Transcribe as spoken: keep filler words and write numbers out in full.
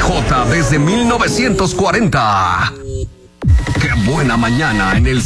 J desde mil novecientos cuarenta. Qué buena mañana en el